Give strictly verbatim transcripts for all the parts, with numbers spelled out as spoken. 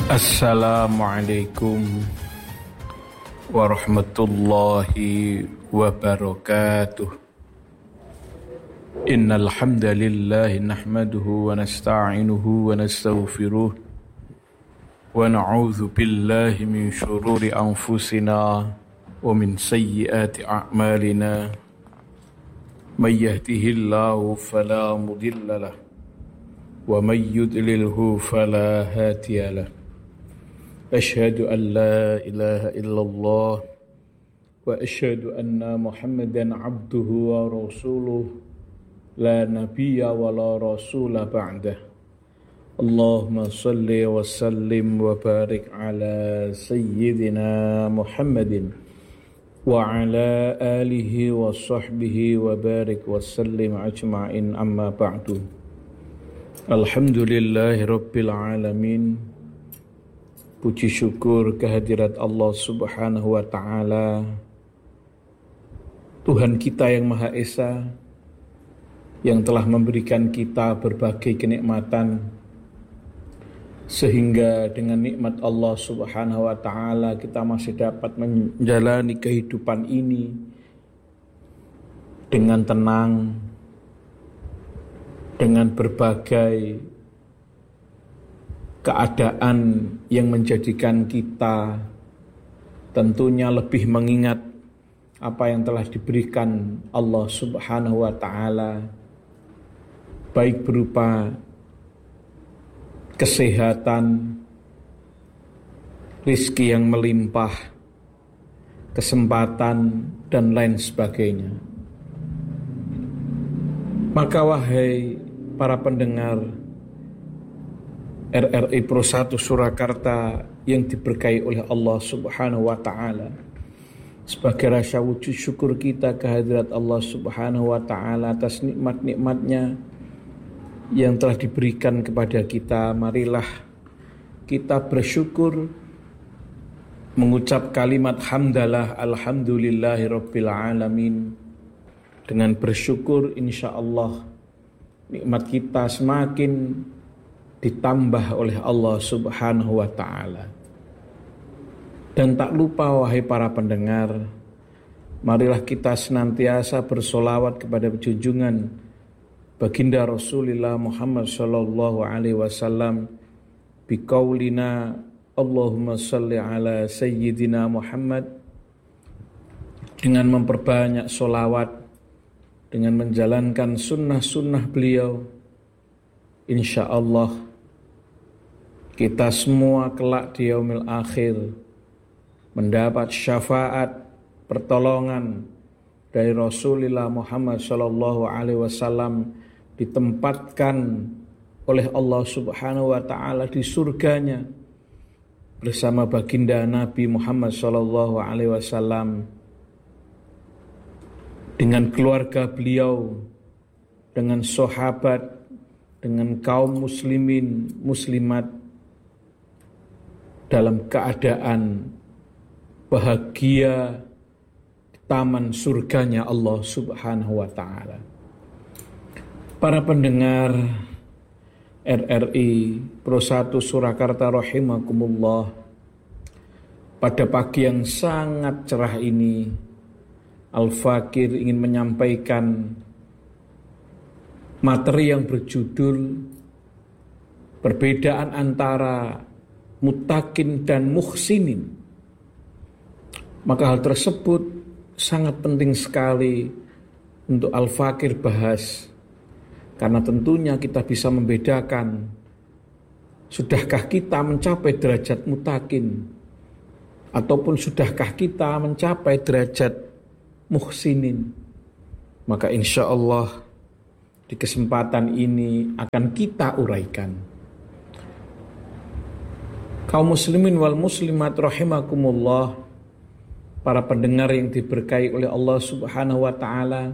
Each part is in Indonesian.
Assalamualaikum warahmatullahi wabarakatuh. Innal hamdalillah nahmaduhu wa nasta'inuhu wa nastaghfiruh wa na'udzu billahi min shururi anfusina wa min sayyiati a'malina. May yahdihillahu fala mudilla lahu wa may yudlilhu fala hadiya lahu. Asyhadu an la ilaha illallah wa asyhadu anna Muhammadan abduhu wa rasuluh la nabiyya wa la rasula ba'dah. Allahumma salli wa sallim wa barik ala sayyidina Muhammadin wa ala alihi wa sahbihi wa barik wa sallim ajma'in, amma ba'du. Alhamdulillahi rabbil alamin. Puji syukur kehadirat Allah Subhanahu wa ta'ala, Tuhan kita yang Maha Esa, yang telah memberikan kita berbagai kenikmatan, sehingga dengan nikmat Allah Subhanahu wa ta'ala kita masih dapat menjalani kehidupan ini dengan tenang, dengan berbagai keadaan yang menjadikan kita tentunya lebih mengingat apa yang telah diberikan Allah Subhanahu wa ta'ala, baik berupa kesehatan, rizki yang melimpah, kesempatan, dan lain sebagainya. Maka wahai para pendengar R R I Pro satu Surakarta yang diberkahi oleh Allah Subhanahu wa ta'ala, sebagai rasa wujud syukur kita kehadirat Allah Subhanahu wa ta'ala atas nikmat-nikmatnya yang telah diberikan kepada kita, marilah kita bersyukur, mengucap kalimat hamdalah alhamdulillahi rabbil alamin. Dengan bersyukur insya Allah nikmat kita semakin ditambah oleh Allah Subhanahu wa ta'ala. Dan tak lupa wahai para pendengar, marilah kita senantiasa bersolawat kepada junjungan baginda Rasulullah Muhammad sallallahu alaihi wasallam biqaulina Allahumma salli ala sayyidina Muhammad, dengan memperbanyak solawat, dengan menjalankan sunnah-sunnah beliau, insya Allah kita semua kelak di yaumil akhir mendapat syafaat, pertolongan dari Rasulullah Muhammad sallallahu alaihi wasallam, ditempatkan oleh Allah Subhanahu wa ta'ala di surganya bersama baginda Nabi Muhammad sallallahu alaihi wasallam, dengan keluarga beliau, dengan sahabat, dengan kaum muslimin, muslimat, dalam keadaan bahagia di taman surganya Allah Subhanahu wa ta'ala. Para pendengar R R I Pro satu Surakarta rahimakumullah, pada pagi yang sangat cerah ini Al-Fakir ingin menyampaikan materi yang berjudul perbedaan antara muttaqin dan muhsinin. Maka hal tersebut sangat penting sekali untuk Al-Fakir bahas, karena tentunya kita bisa membedakan, sudahkah kita mencapai derajat muttaqin ataupun sudahkah kita mencapai derajat muhsinin. Maka insya Allah di kesempatan ini akan kita uraikan. Kaum muslimin wal muslimat rahimakumullah, para pendengar yang diberkahi oleh Allah Subhanahu wa ta'ala,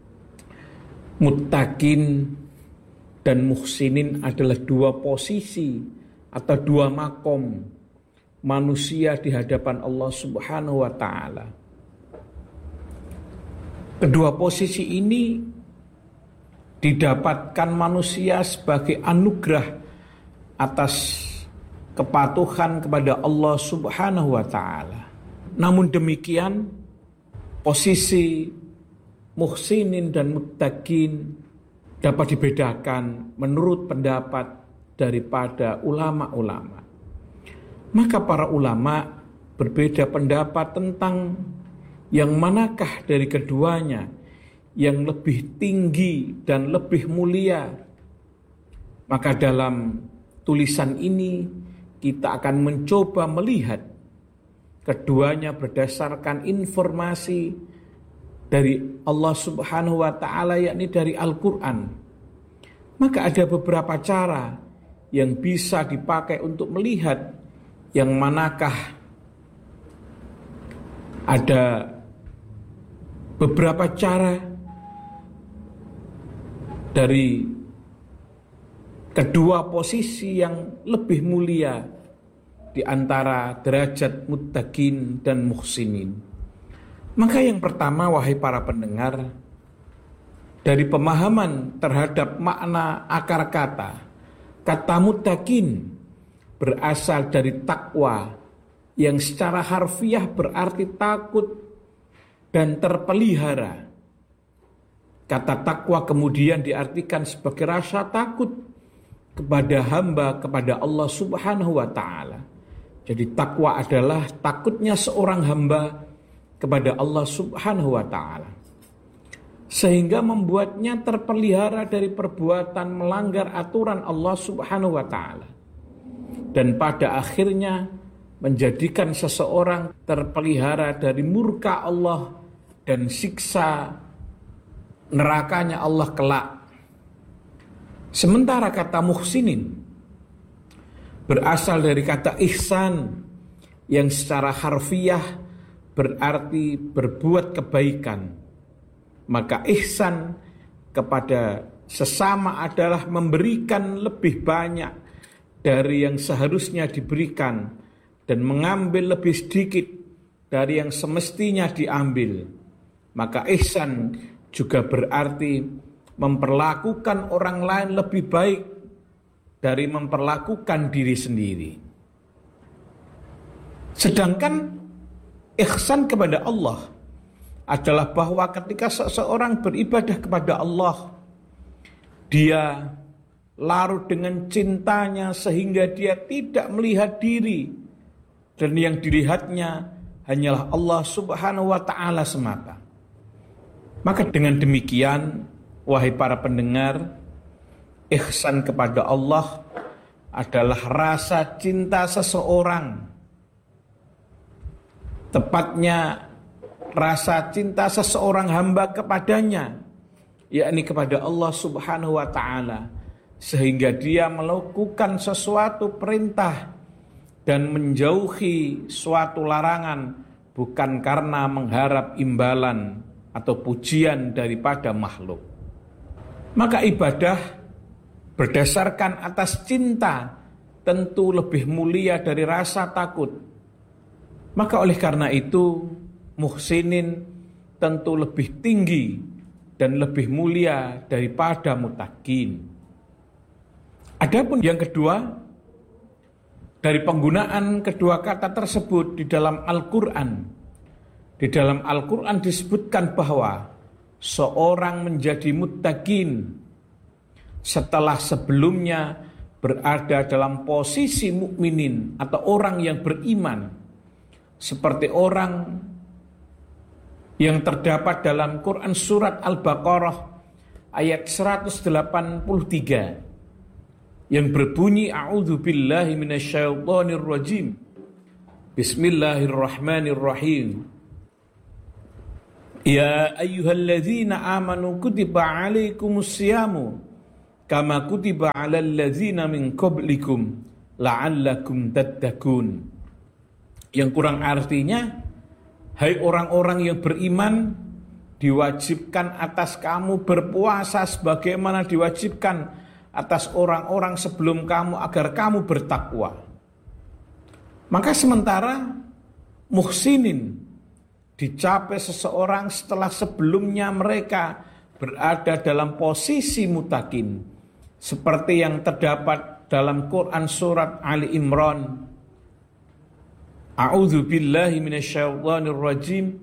muttaqin dan muhsinin adalah dua posisi atau dua makom manusia di hadapan Allah Subhanahu wa ta'ala. Kedua posisi ini didapatkan manusia sebagai anugerah atas kepatuhan kepada Allah Subhanahu wa taala. Namun demikian, posisi muhsinin dan muttaqin dapat dibedakan menurut pendapat daripada ulama-ulama. Maka para ulama berbeda pendapat tentang yang manakah dari keduanya yang lebih tinggi dan lebih mulia. Maka dalam tulisan ini kita akan mencoba melihat keduanya berdasarkan informasi dari Allah Subhanahu wa taala, yakni dari Al-Qur'an. Maka ada beberapa cara yang bisa dipakai untuk melihat yang manakah ada beberapa cara dari kedua posisi yang lebih mulia di antara derajat muttaqin dan muhsinin. Maka yang pertama, wahai para pendengar, dari pemahaman terhadap makna akar kata, kata muttaqin berasal dari takwa yang secara harfiah berarti takut dan terpelihara. Kata takwa kemudian diartikan sebagai rasa takut kepada hamba kepada Allah Subhanahu wa taala. Jadi takwa adalah takutnya seorang hamba kepada Allah Subhanahu wa taala, sehingga membuatnya terpelihara dari perbuatan melanggar aturan Allah Subhanahu wa taala, dan pada akhirnya menjadikan seseorang terpelihara dari murka Allah dan siksa nerakanya Allah kelak. Sementara kata muhsinin berasal dari kata ihsan yang secara harfiah berarti berbuat kebaikan. Maka ihsan kepada sesama adalah memberikan lebih banyak dari yang seharusnya diberikan dan mengambil lebih sedikit dari yang semestinya diambil. Maka ihsan juga berarti memperlakukan orang lain lebih baik dari memperlakukan diri sendiri. Sedangkan ihsan kepada Allah adalah bahwa ketika seseorang beribadah kepada Allah, dia larut dengan cintanya sehingga dia tidak melihat diri, dan yang dilihatnya hanyalah Allah Subhanahu wa taala semata. Maka dengan demikian, wahai para pendengar, ihsan kepada Allah adalah rasa cinta seseorang, tepatnya rasa cinta seseorang hamba kepadanya, yakni kepada Allah Subhanahu wa taala, sehingga dia melakukan sesuatu perintah dan menjauhi suatu larangan bukan karena mengharap imbalan atau pujian daripada makhluk. Maka ibadah berdasarkan atas cinta tentu lebih mulia dari rasa takut. Maka oleh karena itu, muhsinin tentu lebih tinggi dan lebih mulia daripada muttaqin. Adapun yang kedua, dari penggunaan kedua kata tersebut di dalam Al-Quran. Di dalam Al-Quran disebutkan bahwa seorang menjadi muttaqin setelah sebelumnya berada dalam posisi mukminin atau orang yang beriman, seperti orang yang terdapat dalam Quran surat Al-Baqarah ayat seratus delapan puluh tiga yang berbunyi, A'udzu billahi minasyaitonir rajim. Bismillahirrahmanirrahim. Ya ayyuhalladzina amanu kutiba alaikumus siyamu kama kutiba alal ladzina min qablikum la'allakum tattaqun. Yang kurang artinya, hai orang-orang yang beriman, diwajibkan atas kamu berpuasa sebagaimana diwajibkan atas orang-orang sebelum kamu agar kamu bertakwa. Maka sementara muhsinin dicapai seseorang setelah sebelumnya mereka berada dalam posisi muttaqin, seperti yang terdapat dalam Quran surat Ali Imran, A'udzu billahi minasyaitonir rajim.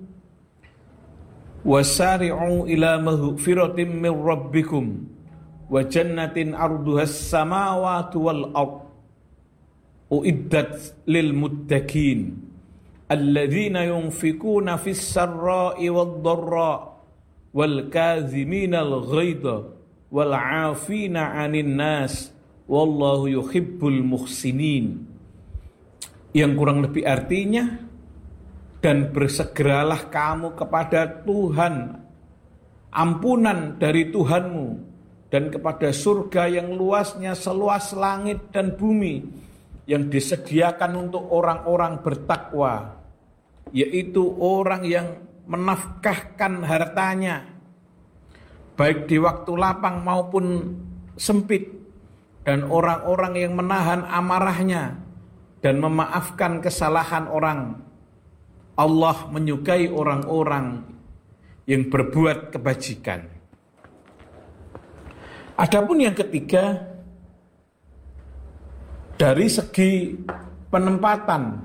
Wasari'u ila maghfiratin min rabbikum wa jannatin arduhas samawati wal ard uiddat lil muttaqin alladzina yunfikuna fis sarra'i wad dharra wal kadziminal ghaidha wal 'afina 'anil nas wallahu yuhibbul muhsinin. Yang kurang lebih artinya, dan bersegeralah kamu kepada Tuhan, ampunan dari Tuhanmu, dan kepada surga yang luasnya seluas langit dan bumi, yang disediakan untuk orang-orang bertakwa, yaitu orang yang menafkahkan hartanya, baik di waktu lapang maupun sempit, dan orang-orang yang menahan amarahnya, dan memaafkan kesalahan orang. Allah menyukai orang-orang yang berbuat kebajikan. Adapun yang ketiga, dari segi penempatan,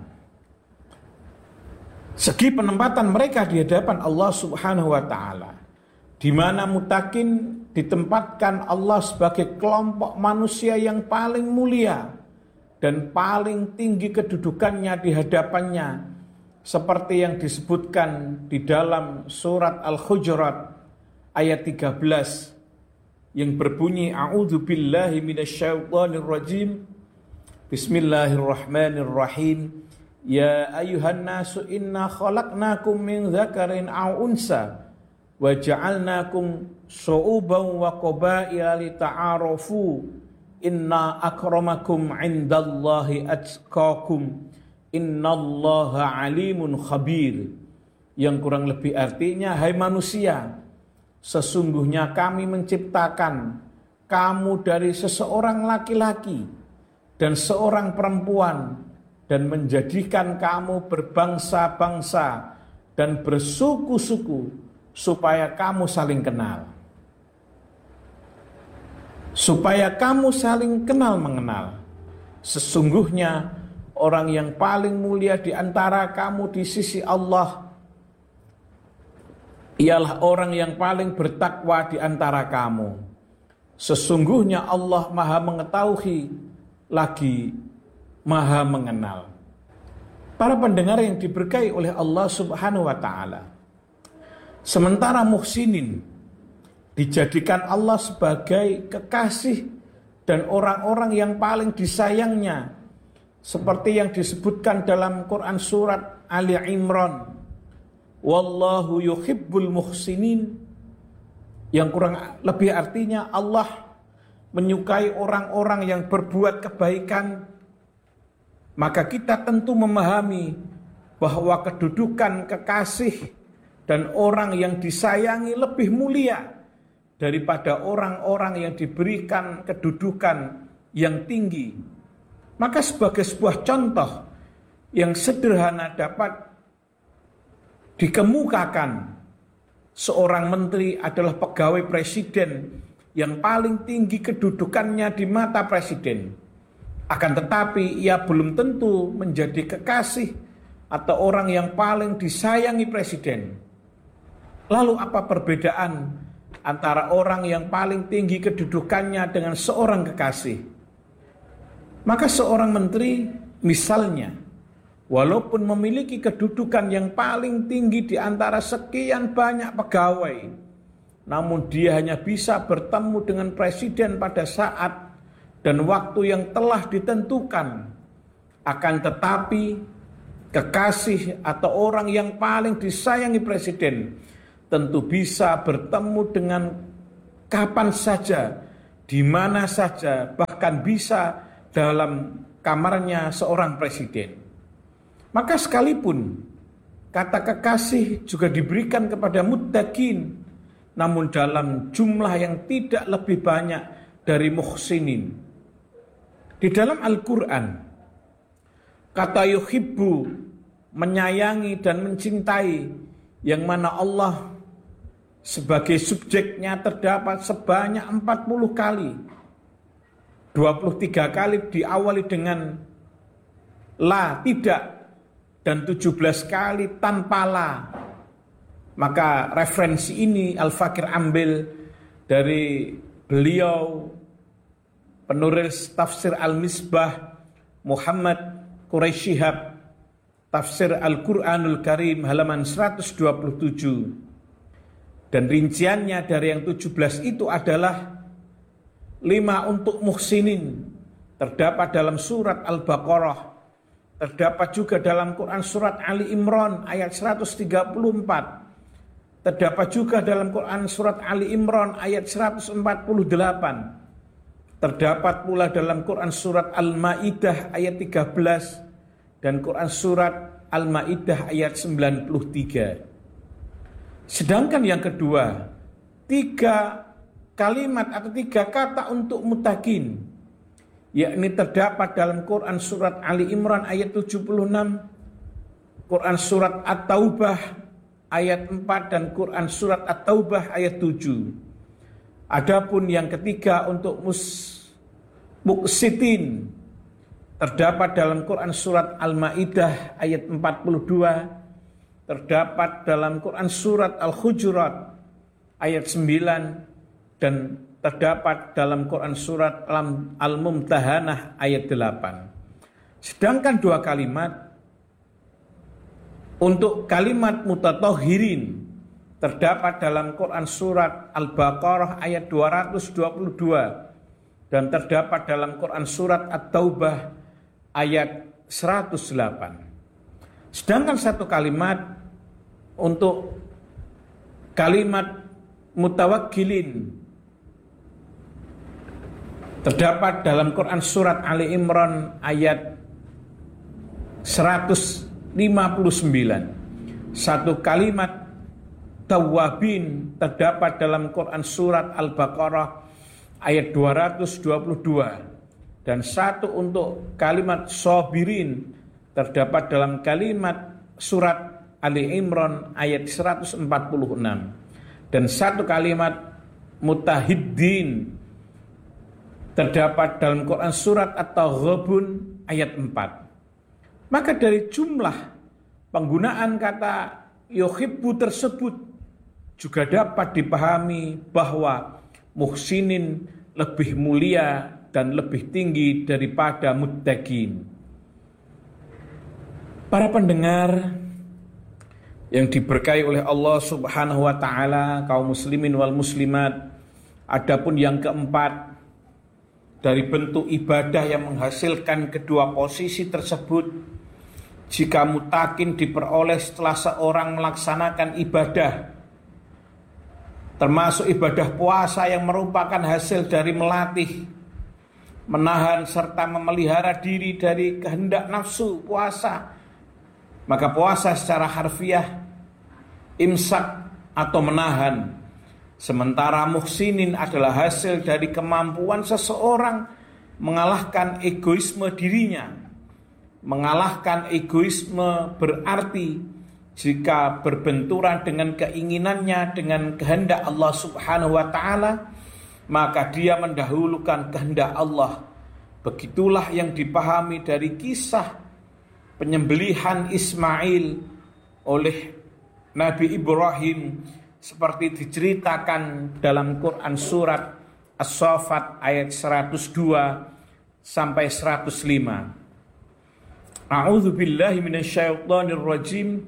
segi penempatan mereka di hadapan Allah Subhanahu wa taala, di mana mutakin ditempatkan Allah sebagai kelompok manusia yang paling mulia dan paling tinggi kedudukannya di hadapannya, seperti yang disebutkan di dalam surat Al-Hujurat ayat tiga belas yang berbunyi, A'udzu billahi minasyaitonir rajim. Bismillahirrahmanirrahim. Ya ayyuhan nasu inna khalaqnakum min dzakarin aw unsa wa ja'alnakum syu'uban wa qabaila lita'arafu inna akramakum 'indallahi atqakum innallaha alimun khabir. Yang kurang lebih artinya, hai manusia, sesungguhnya kami menciptakan kamu dari seseorang laki-laki dan seorang perempuan, dan menjadikan kamu berbangsa-bangsa dan bersuku-suku supaya kamu saling kenal. Supaya kamu saling kenal mengenal. Sesungguhnya orang yang paling mulia di antara kamu di sisi Allah ialah orang yang paling bertakwa di antara kamu. Sesungguhnya Allah Maha mengetahui lagi Maha mengenal. Para pendengar yang diberkahi oleh Allah Subhanahu wa taala, sementara muhsinin dijadikan Allah sebagai kekasih dan orang-orang yang paling disayangnya, seperti yang disebutkan dalam Quran surat Ali Imran, wallahu yuhibbul muhsinin, yang kurang lebih artinya Allah menyukai orang-orang yang berbuat kebaikan. Maka kita tentu memahami bahwa kedudukan kekasih dan orang yang disayangi lebih mulia daripada orang-orang yang diberikan kedudukan yang tinggi. Maka sebagai sebuah contoh yang sederhana dapat dikemukakan, seorang menteri adalah pegawai presiden yang paling tinggi kedudukannya di mata presiden. Akan tetapi ia belum tentu menjadi kekasih atau orang yang paling disayangi presiden. Lalu apa perbedaan antara orang yang paling tinggi kedudukannya dengan seorang kekasih? Maka seorang menteri misalnya, walaupun memiliki kedudukan yang paling tinggi di antara sekian banyak pegawai, namun dia hanya bisa bertemu dengan presiden pada saat dan waktu yang telah ditentukan. Akan tetapi kekasih atau orang yang paling disayangi presiden tentu bisa bertemu dengan kapan saja, di mana saja, bahkan bisa dalam kamarnya seorang presiden. Maka sekalipun kata kekasih juga diberikan kepada muttaqin, namun dalam jumlah yang tidak lebih banyak dari muhsinin. Di dalam Al-Quran, kata yuhibbu, menyayangi dan mencintai, yang mana Allah sebagai subjeknya terdapat sebanyak empat puluh kali. dua puluh tiga kali diawali dengan la, tidak, dan tujuh belas kali tanpa la. Maka referensi ini Al-Fakir ambil dari beliau penulis tafsir Al-Misbah Muhammad Quraisy Shihab, tafsir Al-Quranul Karim halaman seratus dua puluh tujuh. Dan rinciannya dari yang tujuh belas itu adalah lima untuk muhsinin, terdapat dalam surat Al-Baqarah, terdapat juga dalam Quran surat Ali Imran ayat seratus tiga puluh empat, terdapat juga dalam Quran surat Ali Imran ayat seratus empat puluh delapan, terdapat pula dalam Quran surat Al-Maidah ayat tiga belas dan Quran surat Al-Maidah ayat sembilan puluh tiga. Sedangkan yang kedua, tiga kalimat atau tiga kata untuk muttaqin, yakni terdapat dalam Quran surat Ali Imran ayat tujuh puluh enam, Quran surat At-Taubah ayat empat dan Quran surat At-Taubah ayat tujuh. Adapun yang ketiga untuk mus muqsitin, terdapat dalam Quran surat Al-Maidah ayat empat puluh dua, terdapat dalam Quran surat Al-Hujurat ayat sembilan, dan terdapat dalam Quran surat Al-Mumtahanah ayat delapan. Sedangkan dua kalimat untuk kalimat mutatahhirin terdapat dalam Quran surat Al-Baqarah ayat dua ratus dua puluh dua dan terdapat dalam Quran surat At-Taubah ayat seratus delapan. Sedangkan satu kalimat untuk kalimat mutawakkilin terdapat dalam Quran surat Ali Imran ayat seratus lima puluh sembilan. Satu kalimat tawabin terdapat dalam Quran surat Al-Baqarah ayat dua ratus dua puluh dua, dan satu untuk kalimat sabirin terdapat dalam kalimat surat Ali Imran ayat seratus empat puluh enam, dan satu kalimat mutahiddin terdapat dalam Quran surat At-Taghabun ayat empat. Maka dari jumlah penggunaan kata yuhibbu tersebut juga dapat dipahami bahwa muhsinin lebih mulia dan lebih tinggi daripada muttaqin. Para pendengar yang diberkahi oleh Allah Subhanahu wa taala, kaum muslimin wal muslimat, adapun yang keempat dari bentuk ibadah yang menghasilkan kedua posisi tersebut, jika muttaqin diperoleh setelah seorang melaksanakan ibadah, termasuk ibadah puasa yang merupakan hasil dari melatih, menahan serta memelihara diri dari kehendak nafsu puasa, maka puasa secara harfiah imsak atau menahan. Sementara muhsinin adalah hasil dari kemampuan seseorang mengalahkan egoisme dirinya. Mengalahkan egoisme berarti jika berbenturan dengan keinginannya dengan kehendak Allah Subhanahu wa taala, maka dia mendahulukan kehendak Allah. Begitulah yang dipahami dari kisah penyembelihan Ismail oleh Nabi Ibrahim seperti diceritakan dalam Quran surat As-Saffat ayat seratus dua sampai seratus lima. A'udzu billahi minasyaitonir rajim.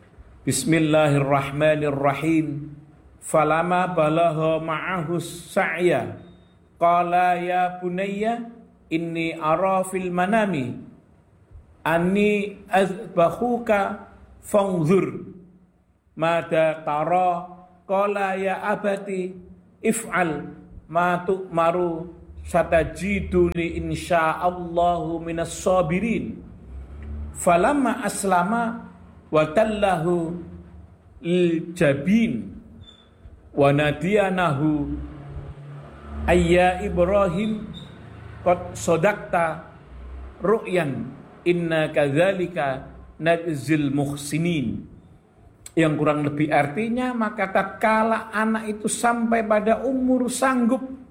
Bismillahirrahmanirrahim. Falama balagha ma'ahu sa'ya qala ya bunayya inni ara fil manami anni azbahuka fanzur mada tara qala ya abati if'al ma tu'maru satajiduni insyaallahu minas sabirin. Falamma aslama wa tallahu lil jabin wa nadiyanahu ayya Ibrahim qad sadaqta ru'yan inna kadzalika najzil muhsinin. Yang kurang lebih artinya, maka tatkala anak itu sampai pada umur sanggup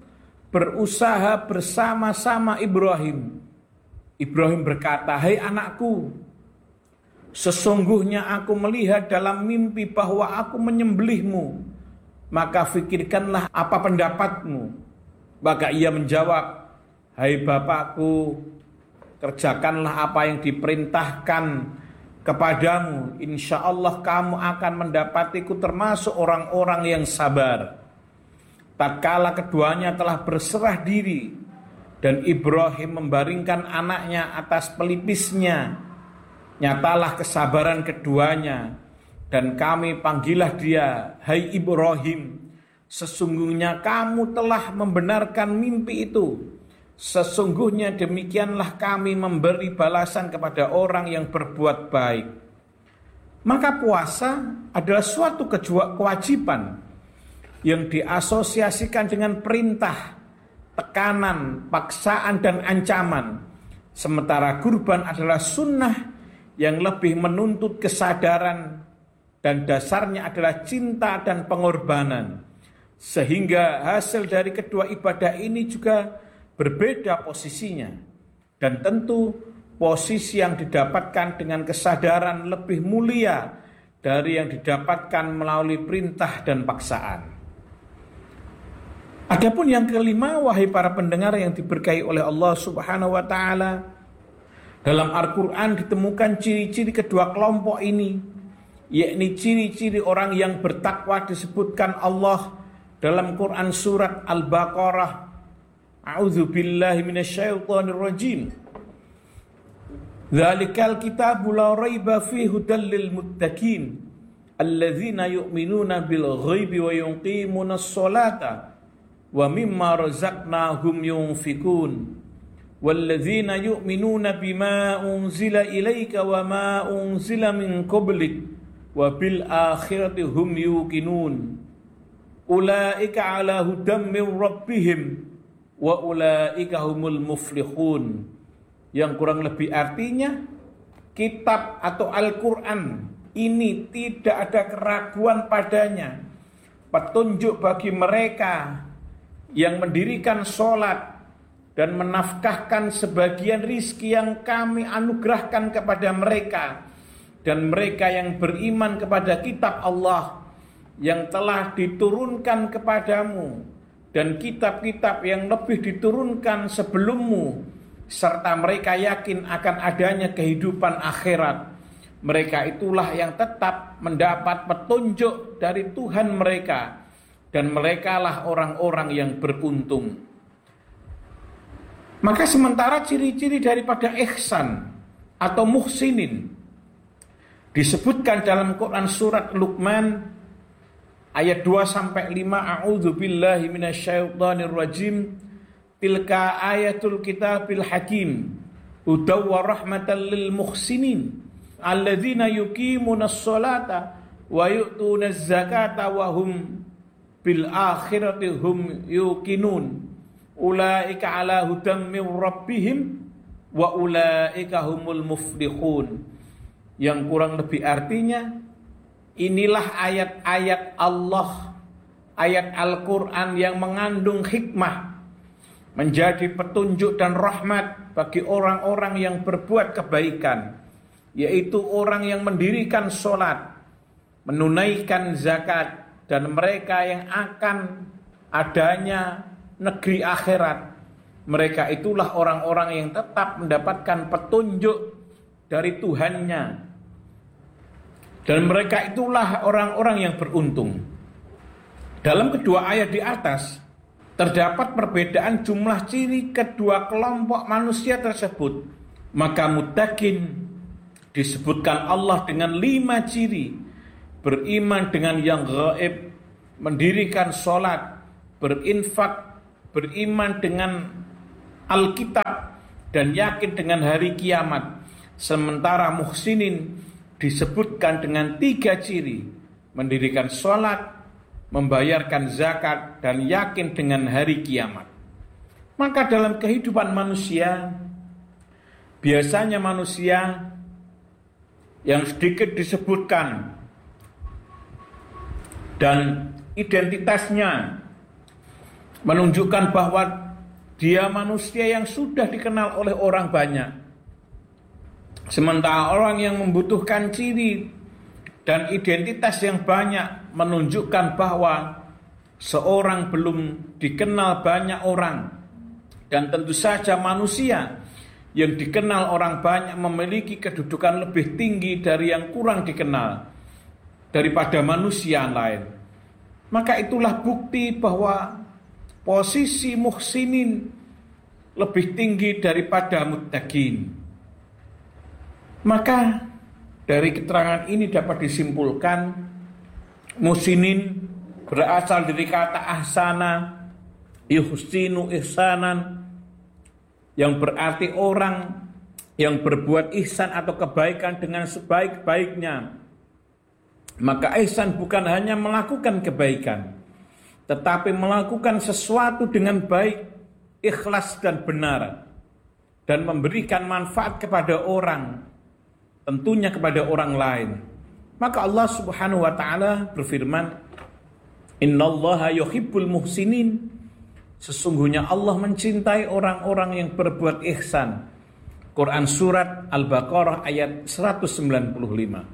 berusaha bersama-sama Ibrahim. Ibrahim berkata, "Hai anakku, sesungguhnya aku melihat dalam mimpi bahwa aku menyembelihmu. Maka fikirkanlah apa pendapatmu." Maka ia menjawab, "Hai bapakku, kerjakanlah apa yang diperintahkan kepadamu. Insya Allah kamu akan mendapatiku termasuk orang-orang yang sabar." Tatkala keduanya telah berserah diri dan Ibrahim membaringkan anaknya atas pelipisnya, nyatalah kesabaran keduanya. Dan kami panggillah dia, "Hai Ibrahim, sesungguhnya kamu telah membenarkan mimpi itu. Sesungguhnya demikianlah kami memberi balasan kepada orang yang berbuat baik." Maka puasa adalah suatu kewajiban yang diasosiasikan dengan perintah, tekanan, paksaan, dan ancaman. Sementara kurban adalah sunnah yang lebih menuntut kesadaran dan dasarnya adalah cinta dan pengorbanan. Sehingga hasil dari kedua ibadah ini juga berbeda posisinya. Dan tentu posisi yang didapatkan dengan kesadaran lebih mulia dari yang didapatkan melalui perintah dan paksaan. Adapun yang kelima, wahai para pendengar yang diberkahi oleh Allah Subhanahu wa taala, dalam Al-Qur'an ditemukan ciri-ciri kedua kelompok ini, yakni ciri-ciri orang yang bertakwa disebutkan Allah dalam Quran surat Al-Baqarah. A'udzu billahi minasyaitonir rajim. Dzalikal kitabu la raiba fihi hudal lil muttaqin alladzina yu'minuna bil ghaibi wa yuqimunas sholata wa mimma razaqnahum yunfikun walladzina yu'minuna bima unzila ilaika wa ma unzila min qablik wa bil akhirati hum yuqinun ulaika ala hudam min rabbihim wa ulaika humul muflihun. Yang kurang lebih artinya, kitab atau Al-Quran ini tidak ada keraguan padanya, petunjuk bagi mereka yang mendirikan sholat dan menafkahkan sebagian rizki yang kami anugerahkan kepada mereka, dan mereka yang beriman kepada kitab Allah yang telah diturunkan kepadamu dan kitab-kitab yang lebih diturunkan sebelummu, serta mereka yakin akan adanya kehidupan akhirat. Mereka itulah yang tetap mendapat petunjuk dari Tuhan mereka, dan merekalah orang-orang yang beruntung. Maka sementara ciri-ciri daripada ihsan atau muhsinin disebutkan dalam Quran surat Luqman ayat dua sampai lima, a'udzu billahi minasyaitonir rajim. Tilka ayatul kitabil hakim hudaw wa rahmatan lil muhsinin alladzina yuqimunas sholata wa yu'tunaz zakata wa hum bil akhirati hum yuqinun ulaika ala hudam min rabbihim wa ulaika humul muflihun. Yang kurang lebih artinya, inilah ayat-ayat Allah, ayat Al-Quran yang mengandung hikmah, menjadi petunjuk dan rahmat bagi orang-orang yang berbuat kebaikan, yaitu orang yang mendirikan sholat, menunaikan zakat, dan mereka yang akan adanya negeri akhirat. Mereka itulah orang-orang yang tetap mendapatkan petunjuk dari Tuhannya, dan mereka itulah orang-orang yang beruntung. Dalam kedua ayat di atas terdapat perbedaan jumlah ciri kedua kelompok manusia tersebut. Maka muttaqin disebutkan Allah dengan lima ciri: beriman dengan yang gaib, mendirikan sholat, berinfak, beriman dengan Alkitab, dan yakin dengan hari kiamat. Sementara muhsinin disebutkan dengan tiga ciri: mendirikan sholat, membayarkan zakat, dan yakin dengan hari kiamat. Maka dalam kehidupan manusia, biasanya manusia yang sedikit disebutkan dan identitasnya menunjukkan bahwa Dia manusia yang sudah dikenal oleh orang banyak. Sementara orang yang membutuhkan ciri dan identitas yang banyak menunjukkan bahwa seorang belum dikenal banyak orang. Dan tentu saja manusia yang dikenal orang banyak memiliki kedudukan lebih tinggi dari yang kurang dikenal daripada manusia lain. Maka itulah bukti bahwa posisi muhsinin lebih tinggi daripada muttaqin. Maka dari keterangan ini dapat disimpulkan muhsinin berasal dari kata ahsana yuhsinu ihsanan, yang berarti orang yang berbuat ihsan atau kebaikan dengan sebaik-baiknya. Maka ihsan bukan hanya melakukan kebaikan, tetapi melakukan sesuatu dengan baik, ikhlas dan benar, dan memberikan manfaat kepada orang, tentunya kepada orang lain. Maka Allah Subhanahu wa taala berfirman, "Innallaha yuhibbul muhsinin." Sesungguhnya Allah mencintai orang-orang yang berbuat ihsan. Quran surat Al-Baqarah ayat seratus sembilan puluh lima.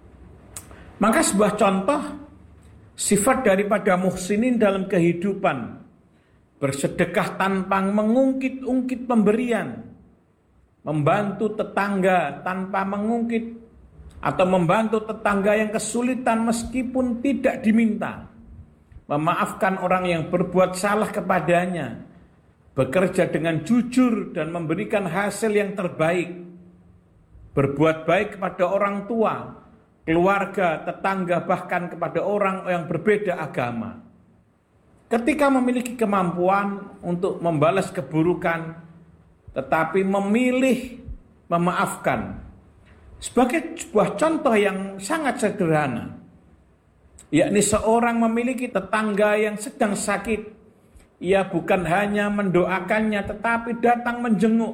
Maka sebuah contoh sifat daripada muhsinin dalam kehidupan, bersedekah tanpa mengungkit-ungkit pemberian, membantu tetangga tanpa mengungkit, atau membantu tetangga yang kesulitan meskipun tidak diminta, memaafkan orang yang berbuat salah kepadanya, bekerja dengan jujur dan memberikan hasil yang terbaik, berbuat baik kepada orang tua, keluarga, tetangga, bahkan kepada orang yang berbeda agama. Ketika memiliki kemampuan untuk membalas keburukan, tetapi memilih memaafkan. Sebagai sebuah contoh yang sangat sederhana, yakni seorang memiliki tetangga yang sedang sakit, ia bukan hanya mendoakannya tetapi datang menjenguk,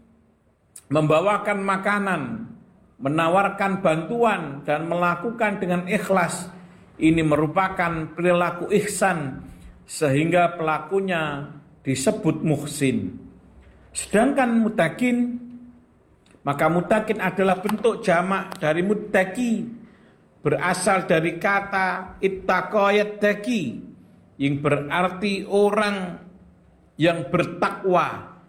membawakan makanan, menawarkan bantuan dan melakukan dengan ikhlas. Ini merupakan perilaku ihsan sehingga pelakunya disebut muhsin. Sedangkan muttaqin, maka muttaqin adalah bentuk jamak dari muttaqi, berasal dari kata ittaqa yattaqi, yang berarti orang yang bertakwa,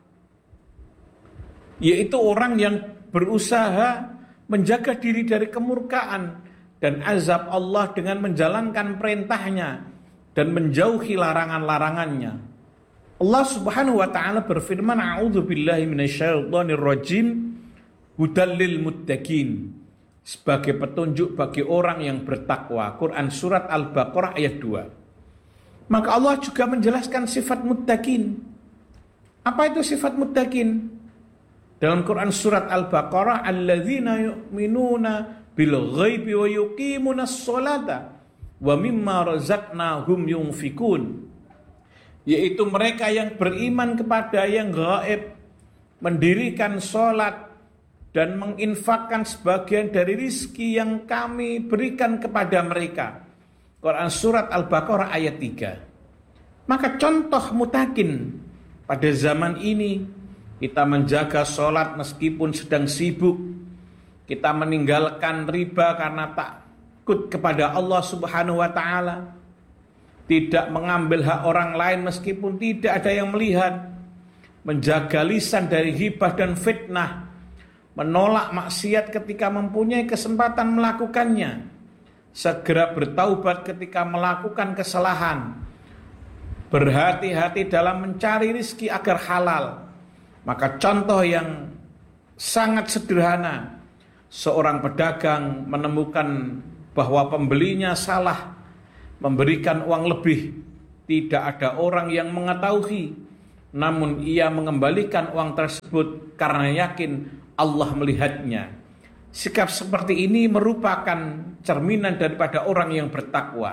yaitu orang yang berusaha menjaga diri dari kemurkaan dan azab Allah dengan menjalankan perintahnya dan menjauhi larangan-larangannya. Allah Subhanahu wa taala berfirman, "A'udzu billahi minasyaitonir rajim, hudal lil muttaqin." Sebagai petunjuk bagi orang yang bertakwa. Quran surat Al-Baqarah ayat dua. Maka Allah juga menjelaskan sifat muttaqin. Apa itu sifat muttaqin? Dalam Quran surat Al-Baqarah, alladzina yu'minuna bil ghaibi wa yuqimunas sholata wa mimma razaqnahum yunfikun. Yaitu mereka yang beriman kepada yang gaib, mendirikan sholat dan menginfakkan sebagian dari rizki yang kami berikan kepada mereka. Quran surat Al-Baqarah ayat tiga. Maka contoh muttaqin pada zaman ini, kita menjaga sholat meskipun sedang sibuk, kita meninggalkan riba karena takut kepada Allah Subhanahu wa taala, tidak mengambil hak orang lain meskipun tidak ada yang melihat, menjaga lisan dari ghibah dan fitnah, menolak maksiat ketika mempunyai kesempatan melakukannya, segera bertaubat ketika melakukan kesalahan, berhati-hati dalam mencari rizki agar halal. Maka contoh yang sangat sederhana, seorang pedagang menemukan bahwa pembelinya salah, memberikan uang lebih, tidak ada orang yang mengetahui, namun ia mengembalikan uang tersebut karena yakin Allah melihatnya. Sikap seperti ini merupakan cerminan daripada orang yang bertakwa.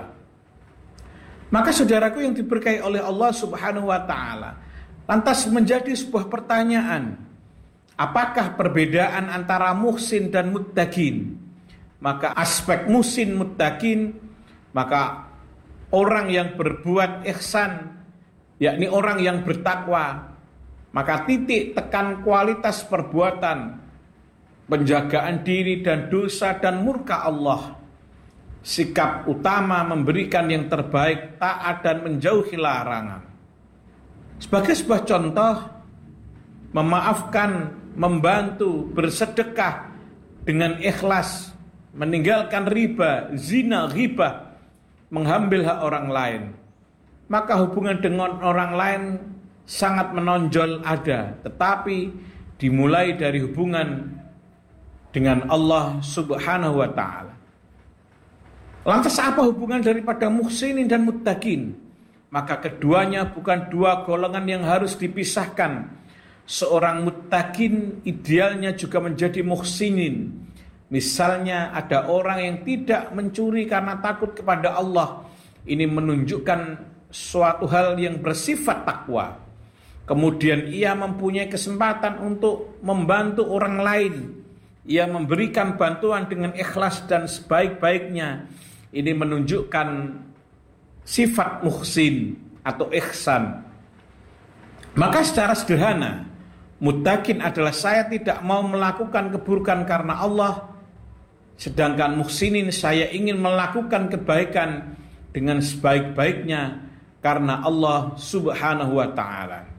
Maka saudaraku yang diberkahi oleh Allah Subhanahu wa taala, lantas menjadi sebuah pertanyaan, apakah perbedaan antara muhsin dan muttaqin? Maka aspek muhsin muttaqin, maka orang yang berbuat ihsan, yakni orang yang bertakwa, Maka titik tekan kualitas perbuatan, penjagaan diri dan dosa dan murka Allah. Sikap utama memberikan yang terbaik, taat dan menjauhi larangan. Sebagai sebuah contoh, memaafkan, membantu, bersedekah dengan ikhlas, meninggalkan riba, zina, ghibah, mengambil hak orang lain. Maka hubungan dengan orang lain sangat menonjol ada, tetapi dimulai dari hubungan dengan Allah Subhanahu wa ta'ala. Lantas apa hubungan daripada muhsinin dan muttaqin? Maka keduanya bukan dua golongan yang harus dipisahkan. Seorang muttaqin idealnya juga menjadi muhsinin. Misalnya ada orang yang tidak mencuri karena takut kepada Allah. Ini menunjukkan suatu hal yang bersifat takwa. Kemudian ia mempunyai kesempatan untuk membantu orang lain. Ia memberikan bantuan dengan ikhlas dan sebaik-baiknya. Ini menunjukkan sifat muhsin atau ihsan. Maka secara sederhana, muttaqin adalah saya tidak mau melakukan keburukan karena Allah, sedangkan muhsinin saya ingin melakukan kebaikan dengan sebaik-baiknya karena Allah Subhanahu wa ta'ala.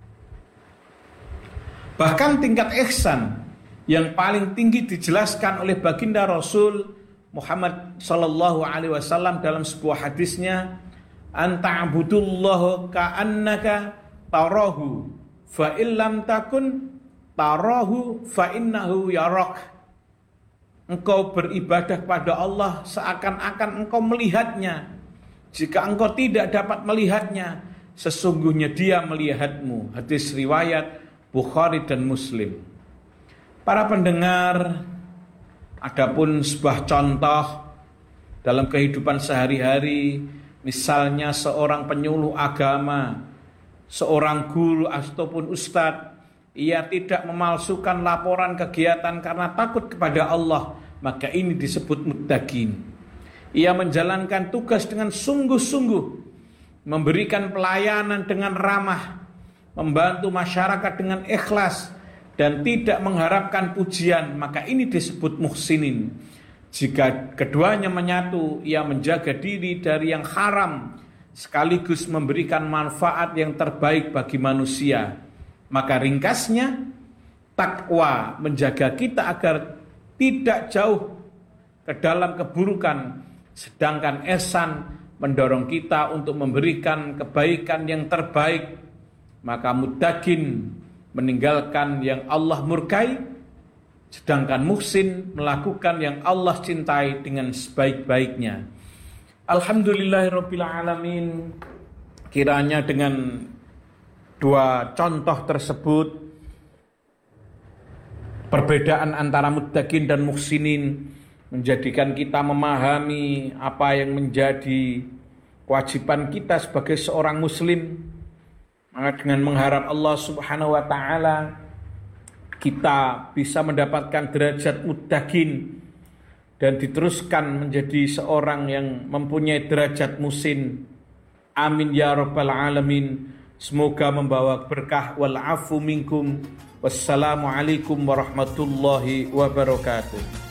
Bahkan tingkat ihsan yang paling tinggi dijelaskan oleh baginda Rasul Muhammad sallallahu alaihi wasallam dalam sebuah hadisnya, anta'budullaha ka'annaka tarahu fa illam takun tarahu fa innahu yarak. Engkau beribadah kepada Allah seakan-akan engkau melihatnya. Jika engkau tidak dapat melihatnya, sesungguhnya Dia melihatmu. Hadis riwayat Bukhari dan Muslim. Para pendengar, adapun sebuah contoh dalam kehidupan sehari-hari, misalnya seorang penyuluh agama, seorang guru ataupun ustadz, ia tidak memalsukan laporan kegiatan karena takut kepada Allah, maka ini disebut muttaqin. Ia menjalankan tugas dengan sungguh-sungguh, memberikan pelayanan dengan ramah, membantu masyarakat dengan ikhlas, dan tidak mengharapkan pujian, maka ini disebut muhsinin. Jika keduanya menyatu, ia menjaga diri dari yang haram, sekaligus memberikan manfaat yang terbaik bagi manusia. Maka ringkasnya, takwa menjaga kita agar tidak jauh ke dalam keburukan, sedangkan ihsan mendorong kita untuk memberikan kebaikan yang terbaik. Maka muttaqin meninggalkan yang Allah murkai, sedangkan muhsin melakukan yang Allah cintai dengan sebaik-baiknya. Alhamdulillahirabbil alamin. Kiranya dengan dua contoh tersebut, perbedaan antara muttaqin dan muhsinin, menjadikan kita memahami apa yang menjadi kewajiban kita sebagai seorang muslim. Maka dengan mengharap Allah Subhanahu wa ta'ala, kita bisa mendapatkan derajat muttaqin dan diteruskan menjadi seorang yang mempunyai derajat muhsin. Amin ya rabbal alamin. Semoga membawa berkah wal afu minkum. Wassalamualaikum warahmatullahi wabarakatuh.